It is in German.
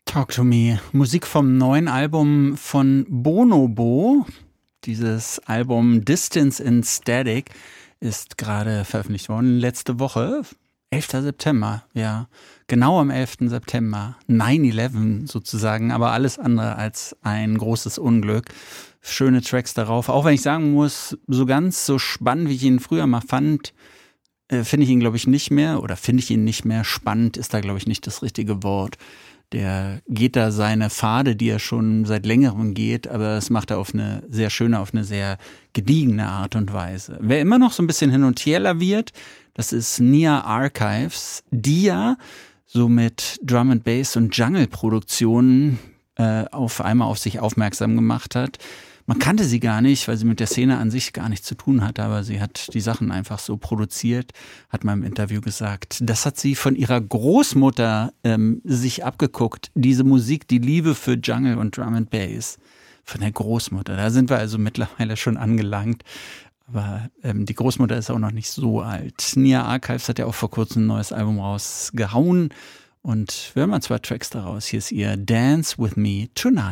Talk to Me. Musik vom neuen Album von Bonobo. Dieses Album Distance in Static ist gerade veröffentlicht worden. Letzte Woche, 11. September. Ja, genau am 11. September. 9/11 sozusagen, aber alles andere als ein großes Unglück. Schöne Tracks darauf. Auch wenn ich sagen muss, so ganz so spannend, wie ich ihn früher mal fand, finde ich ihn, glaube ich, nicht mehr. Oder finde ich ihn nicht mehr. Spannend ist da, glaube ich, nicht das richtige Wort. Der geht da seine Pfade, die er schon seit längerem geht, aber das macht er auf eine sehr schöne, auf eine sehr gediegene Art und Weise. Wer immer noch so ein bisschen hin und her laviert, das ist Nia Archives, die ja so mit Drum and Bass und Jungle-Produktionen auf einmal auf sich aufmerksam gemacht hat. Man kannte sie gar nicht, weil sie mit der Szene an sich gar nichts zu tun hatte, aber sie hat die Sachen einfach so produziert, hat mal im Interview gesagt. Das hat sie von ihrer Großmutter sich abgeguckt, diese Musik, die Liebe für Jungle und Drum and Bass von der Großmutter. Da sind wir also mittlerweile schon angelangt, aber die Großmutter ist auch noch nicht so alt. Nia Archives hat ja auch vor kurzem ein neues Album rausgehauen und wir hören mal 2 Tracks daraus. Hier ist ihr Dance With Me Tonight.